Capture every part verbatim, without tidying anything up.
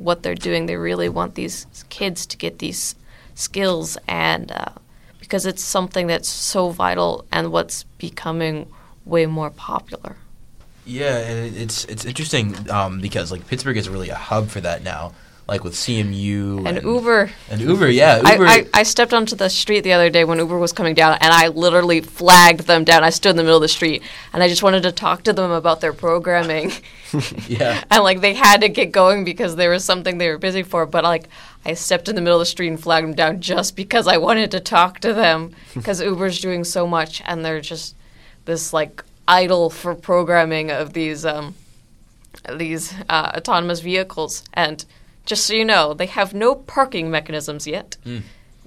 what they're doing. They really want these kids to get these skills, and uh, because it's something that's so vital and what's becoming way more popular. Yeah, and it's it's interesting um, because like Pittsburgh is really a hub for that now. Like with C M U and, and Uber. And Uber, yeah. Uber. I, I, I stepped onto the street the other day when Uber was coming down, and I literally flagged them down. I stood in the middle of the street, and I just wanted to talk to them about their programming. Yeah. And, like, they had to get going because there was something they were busy for. But, like, I stepped in the middle of the street and flagged them down just because I wanted to talk to them because Uber's doing so much, and they're just this, like, idol for programming of these, um, these uh, autonomous vehicles. And just so you know, they have no parking mechanisms yet. Mm.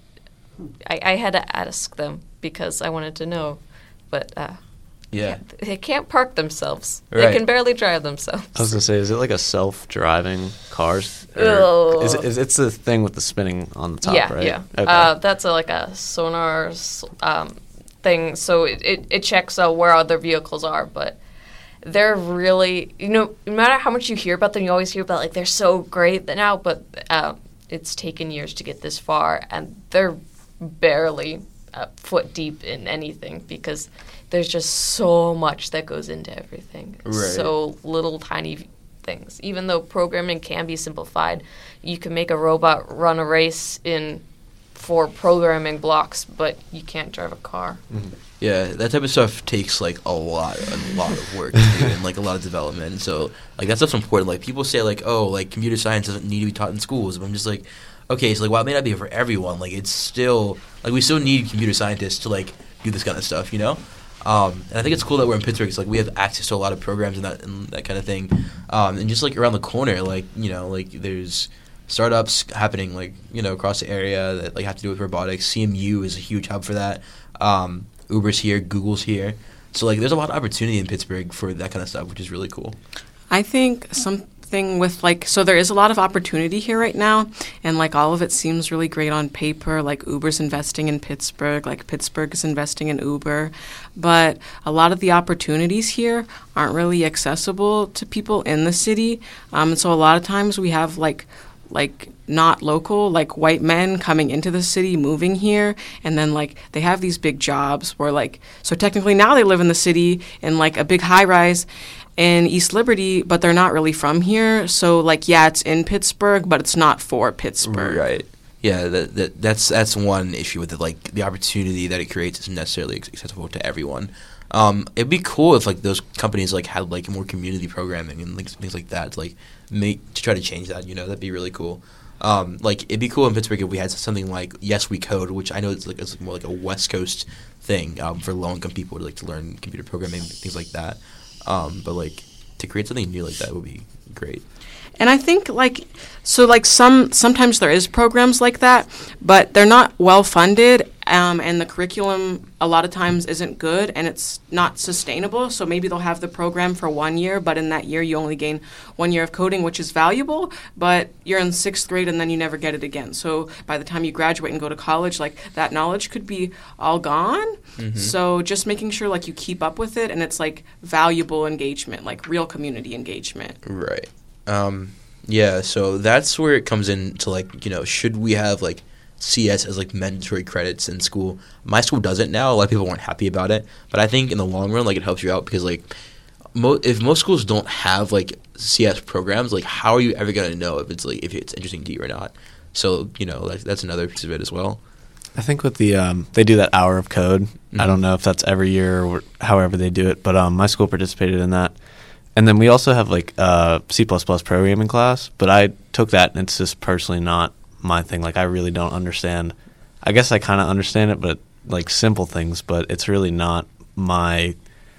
I, I had to ask them because I wanted to know, but uh, yeah, they, they can't park themselves. Right. They can barely drive themselves. I was gonna say, is it like a self-driving cars? Oh. Is it, is it's the thing with the spinning on the top, yeah, right? Yeah, okay. uh, that's a, like a sonar um, thing, so it, it, it checks out where other vehicles are, but they're really, you know, no matter how much you hear about them, you always hear about, like, they're so great now, but uh, it's taken years to get this far, and they're barely a foot deep in anything because there's just so much that goes into everything. Right. So little tiny things. Even though programming can be simplified, you can make a robot run a race in four programming blocks, but you can't drive a car. Mm-hmm. Yeah, that type of stuff takes like a lot, a lot of work to do and like a lot of development. And so, like that stuff's important. Like people say, like, oh, like computer science doesn't need to be taught in schools. But I'm just like, okay, so like, while it may not be for everyone, like it's still like we still need computer scientists to like do this kind of stuff, you know. Um, and I think it's cool that we're in Pittsburgh. It's like we have access to a lot of programs and that and that kind of thing. Um, and just like around the corner, like you know, like there's startups happening like you know across the area that like have to do with robotics. C M U is a huge hub for that. Um, Uber's here, Google's here. So, like, there's a lot of opportunity in Pittsburgh for that kind of stuff, which is really cool. I think something with, like, so there is a lot of opportunity here right now, and, like, all of it seems really great on paper. Like, Uber's investing in Pittsburgh, like, Pittsburgh is investing in Uber. But a lot of the opportunities here aren't really accessible to people in the city. Um, and so a lot of times we have, like, like not local, like white men coming into the city, moving here, and then like they have these big jobs where like, so technically now they live in the city in like a big high rise in East Liberty, but they're not really from here. So like, yeah, it's in Pittsburgh, but it's not for Pittsburgh. Right. Yeah, that, that that's that's one issue with it. Like the opportunity that it creates isn't necessarily accessible to everyone. Um, it'd be cool if like those companies like had like more community programming and like things like that to like make to try to change that. You know, that'd be really cool. Um, like it'd be cool in Pittsburgh if we had something like Yes We Code, which I know it's like it's more like a West Coast thing um, for low income people to like to learn computer programming, things like that. Um, but like to create something new like that would be great. And I think like so like some sometimes there is programs like that, but they're not well funded, um, and the curriculum a lot of times isn't good and it's not sustainable. So maybe they'll have the program for one year, but in that year you only gain one year of coding, which is valuable, but you're in sixth grade and then you never get it again. So by the time you graduate and go to college, like that knowledge could be all gone. Mm-hmm. So just making sure like you keep up with it and it's like valuable engagement, like real community engagement. Right. Um, yeah, so that's where it comes into, like, you know, should we have, like, C S as, like, mandatory credits in school? My school doesn't now. A lot of people weren't happy about it. But I think in the long run, like, it helps you out because, like, mo- if most schools don't have, like, C S programs, like, how are you ever going to know if it's, like, if it's interesting to you or not? So, you know, that's, that's another piece of it as well. I think with the um, they do that hour of code. Mm-hmm. I don't know if that's every year or however they do it, but um, my school participated in that. And then we also have, like, uh, C plus plus programming class, but I took that, and it's just personally not my thing. Like, I really don't understand. I guess I kind of understand it, but, like, simple things, but it's really not my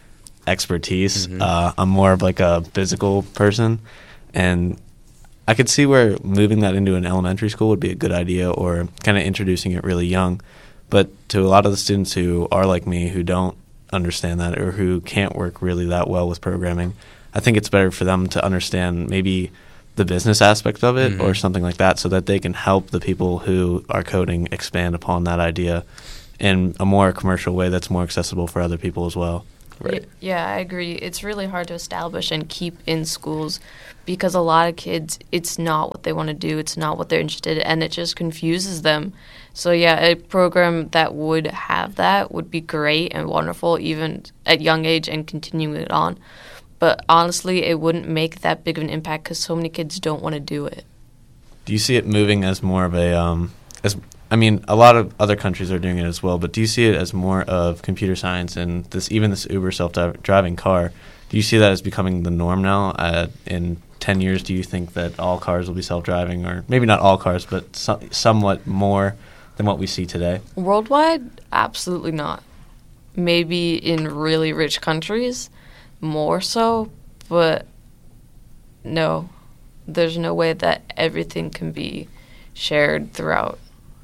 expertise. Mm-hmm. Uh, I'm more of, like, a physical person, and I could see where moving that into an elementary school would be a good idea or kind of introducing it really young. But to a lot of the students who are like me, who don't understand that or who can't work really that well with programming, I think it's better for them to understand maybe the business aspect of it mm-hmm. or something like that so that they can help the people who are coding expand upon that idea in a more commercial way that's more accessible for other people as well. Right. Y- Yeah, I agree. It's really hard to establish and keep in schools because a lot of kids, it's not what they want to do. It's not what they're interested in, and it just confuses them. So, yeah, a program that would have that would be great and wonderful, even at young age, and continuing it on. But honestly, it wouldn't make that big of an impact because so many kids don't want to do it. Do you see it moving as more of a, um, as I mean, a lot of other countries are doing it as well, but do you see it as more of computer science and this, even this Uber self-driving car? Do you see that as becoming the norm now? Uh, in ten years, do you think that all cars will be self-driving, or maybe not all cars, but so, somewhat more than what we see today? Worldwide, absolutely not. Maybe in really rich countries, more so, but no. There's no way that everything can be shared throughout.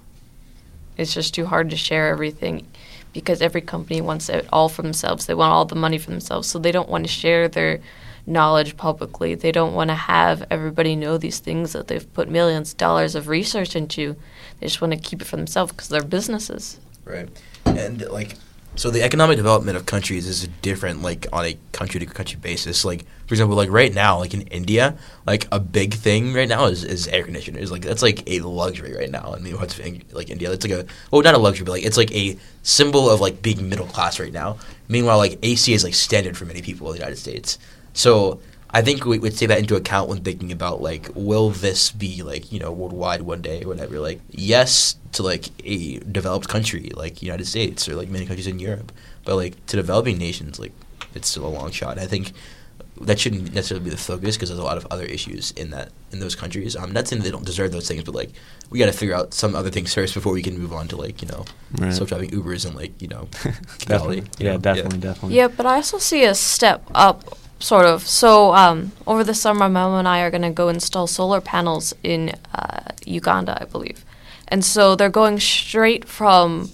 It's just too hard to share everything because every company wants it all for themselves. They want all the money for themselves, so they don't want to share their knowledge publicly. They don't want to have everybody know these things that they've put millions of dollars of research into. They just want to keep it for themselves because they're businesses. Right. And, like, so the economic development of countries is different, like, on a country-to-country basis. Like, for example, like, right now, like, in India, like, a big thing right now is, is air conditioners. Like, that's, like, a luxury right now in the parts of, like, India. It's, like, a – well, not a luxury, but, like, it's, like, a symbol of, like, being middle class right now. Meanwhile, like, A C is, like, standard for many people in the United States. So I think we would take that into account when thinking about, like, will this be, like, you know, worldwide one day or whatever. Like, yes to, like, a developed country like United States or, like, many countries in Europe. But, like, to developing nations, like, it's still a long shot. I think that shouldn't necessarily be the focus because there's a lot of other issues in that in those countries. I'm not saying they don't deserve those things, but, like, we got to figure out some other things first before we can move on to, like, you know, Right. self-driving Ubers and, like, you know, Definitely. Kigali, you Yeah, know? definitely, definitely. Yeah, but I also see a step up, sort of. So um, over the summer, Mom and I are going to go install solar panels in uh, Uganda, I believe. And so they're going straight from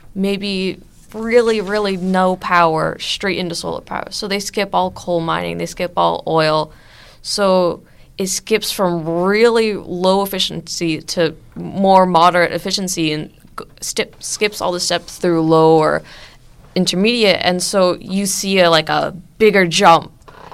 maybe really, really no power straight into solar power. So they skip all coal mining, they skip all oil. So it skips from really low efficiency to more moderate efficiency and g- stip, skips all the steps through low or intermediate. And so you see a, like a bigger jump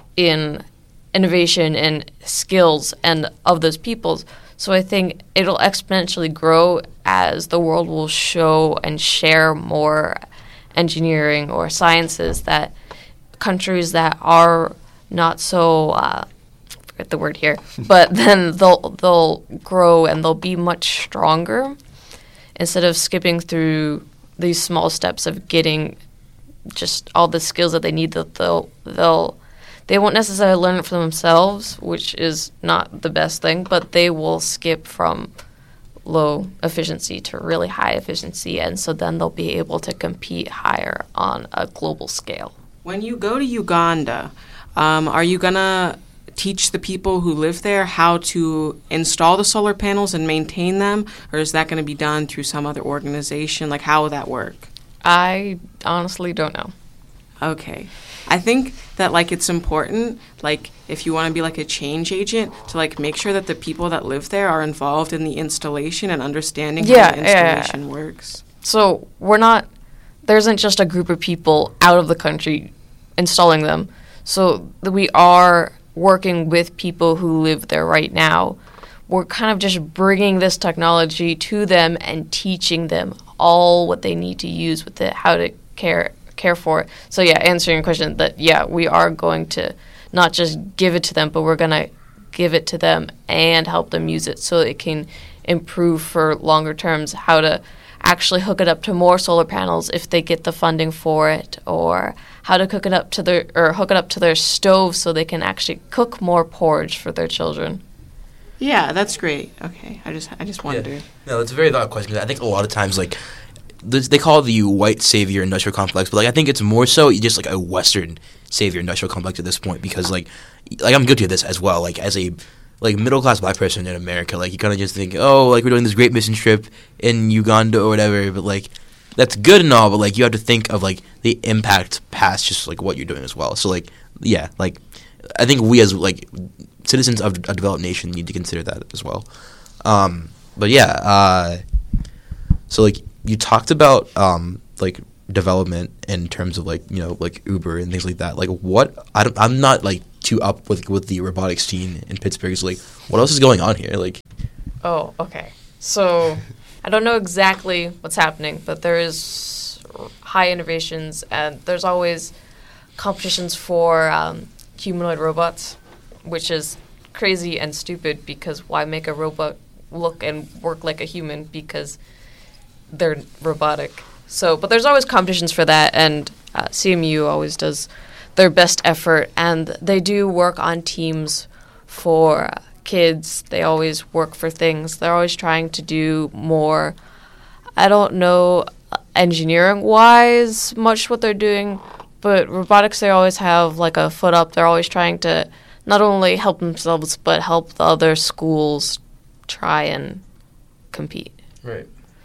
in innovation and skills and of those peoples. So I think it'll exponentially grow as the world will show and share more engineering or sciences that countries that are not so uh, I forget the word here, but then they'll they'll grow and they'll be much stronger instead of skipping through these small steps of getting just all the skills that they need. That they'll they'll they won't necessarily learn it for themselves, which is not the best thing, but they will skip from low efficiency to really high efficiency, and so then they'll be able to compete higher on a global scale. When you go to Uganda, um, are you going to teach the people who live there how to install the solar panels and maintain them, or is that going to be done through some other organization? Like, how will that work? I honestly don't know. Okay. I think that, like, it's important, like, if you want to be, like, a change agent, to, like, make sure that the people that live there are involved in the installation and understanding Yeah, how the yeah, installation works. So we're not, there isn't just a group of people out of the country installing them. So th- we are working with people who live there right now. We're kind of just bringing this technology to them and teaching them all what they need to use with it, how to care care for it. So yeah, answering your question, that yeah, we are going to not just give it to them, but we're going to give it to them and help them use it so it can improve for longer terms, how to actually hook it up to more solar panels if they get the funding for it, or how to cook it up to their or hook it up to their stove so they can actually cook more porridge for their children. Yeah, that's great. Okay, I just I just wanted Yeah. to. No, it's a very valid question. 'Cause I think a lot of times, like, this, they call it the white savior industrial complex, but, like, I think it's more so just, like, a Western savior industrial complex at this point because, like, like I'm guilty of this as well. Like, as a, like, middle-class black person in America, like, you kind of just think, oh, like, we're doing this great mission trip in Uganda or whatever, but, like, that's good and all, but, like, you have to think of, like, the impact past just, like, what you're doing as well. So, like, yeah, like, I think we as, like, citizens of a developed nation need to consider that as well. Um, but, yeah, uh, so, like, you talked about, um, like, development in terms of like you know like Uber and things like that. Like what I don't, I'm not like too up with with the robotics scene in Pittsburgh. So like what else is going on here? Like Oh, okay. So I don't know exactly what's happening, but there is high innovations, and there's always competitions for um, humanoid robots, which is crazy and stupid because why make a robot look and work like a human because they're robotic. So, but there's always competitions for that, and uh, C M U always does their best effort, and they do work on teams for uh, kids. They always work for things. They're always trying to do more. I don't know engineering-wise much what they're doing, but robotics, they always have like a foot up. They're always trying to not only help themselves, but help the other schools try and compete. right.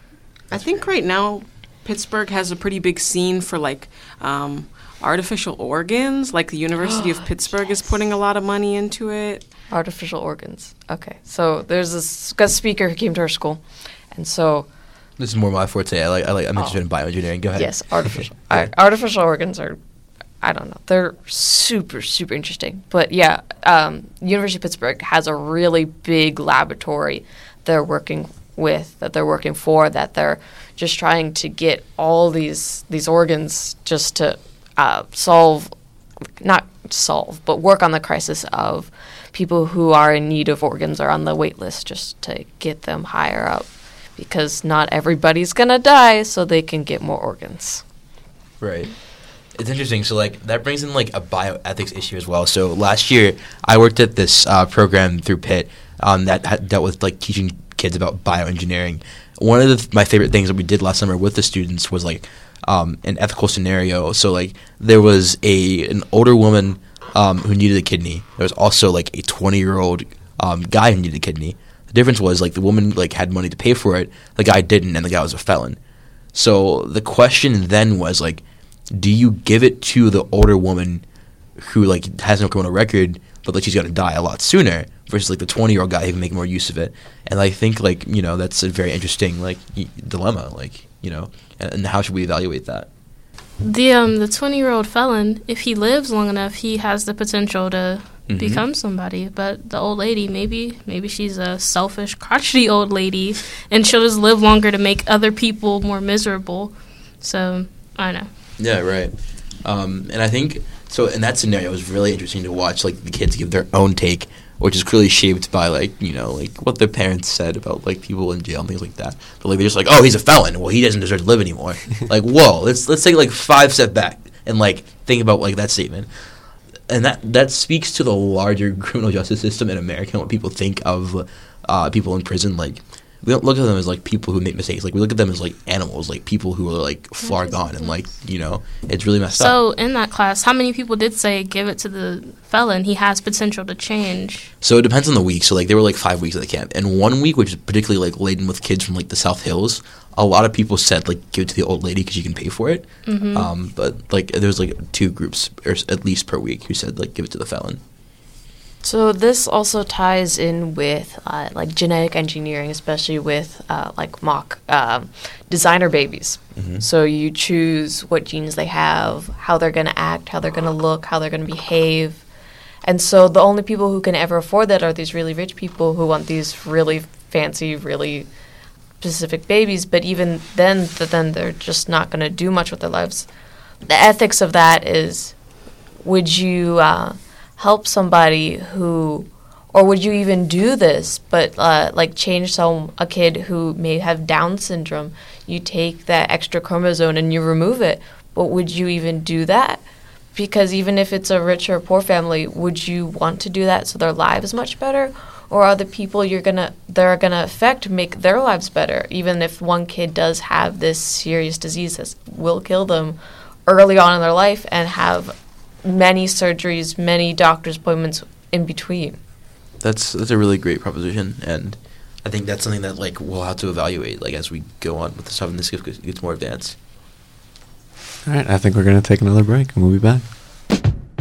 I think right now Pittsburgh has a pretty big scene for like um, artificial organs. Like the University of Pittsburgh is putting a lot of money into it. Artificial organs. Okay. So there's this guest speaker who came to our school, and so This is more my forte. I like I like I'm Oh. interested in bioengineering. Go ahead. yes, artificial ar- artificial organs are, I don't know, they're super super interesting. But yeah, um, University of Pittsburgh has a really big laboratory they're working with, that they're working for, that they're just trying to get all these these organs just to uh, solve, not solve, but work on the crisis of people who are in need of organs or on the wait list, just to get them higher up, because not everybody's gonna die, so they can get more organs. Right. It's interesting. So, like, that brings in, like, a bioethics issue as well. So, last year, I worked at this uh, program through Pitt um, that had dealt with, like, teaching kids about bioengineering. One of the th- my favorite things that we did last summer with the students was, like, um, an ethical scenario. So, like, there was a an older woman um, who needed a kidney. There was also, like, a twenty-year-old um, guy who needed a kidney. The difference was, like, the woman, like, had money to pay for it. The guy didn't, and the guy was a felon. So, the question then was, like, do you give it to the older woman who, like, has no criminal record, but, like, she's going to die a lot sooner, versus, like, the twenty-year-old guy who can make more use of it? And I think, like, you know, that's a very interesting, like, y- dilemma, like, you know, and, and how should we evaluate that? The um the twenty year old felon, if he lives long enough, he has the potential to Mhm. become somebody. But the old lady, maybe maybe she's a selfish, crotchety old lady, and she'll just live longer to make other people more miserable. So I don't know. Yeah, right. Um, and I think, so in that scenario, it was really interesting to watch, like, the kids give their own take, which is clearly shaped by, like, you know, like, what their parents said about, like, people in jail and things like that. But, like, they're just like, oh, he's a felon. Well, he doesn't deserve to live anymore. Like, whoa, let's let's take, like, five step back and, like, think about, like, that statement. And that, that speaks to the larger criminal justice system in America and what people think of uh, people in prison. Like, we don't look at them as, like, people who make mistakes. Like, we look at them as, like, animals, like, people who are, like, far gone. And, like, you know, it's really messed up. So in that class, how many people did say give it to the felon? He has potential to change. So it depends on the week. So, like, there were, like, five weeks at the camp. And one week, which is particularly, like, laden with kids from, like, the South Hills, a lot of people said, like, give it to the old lady because she can pay for it. Mm-hmm. Um, but, like, there was, like, two groups, or s- at least per week, who said, like, give it to the felon. So this also ties in with uh, like genetic engineering, especially with uh, like mock um, designer babies. Mhm. So you choose what genes they have, how they're going to act, how they're going to look, how they're going to behave. And so the only people who can ever afford that are these really rich people who want these really fancy, really specific babies. But even then, th- then they're just not going to do much with their lives. The ethics of that is, would you uh, help somebody who, or would you even do this, but uh, like change some a kid who may have Down syndrome? You take that extra chromosome and you remove it, but would you even do that? Because even if it's a rich or poor family, would you want to do that so their life is much better? Or are the people you're gonna that are gonna affect make their lives better? Even if one kid does have this serious disease that will kill them early on in their life and have many surgeries, many doctor's appointments in between. That's that's a really great proposition, and I think that's something that, like, we'll have to evaluate, like, as we go on with the stuff and this gets, gets more advanced. All right, I think we're going to take another break, and we'll be back.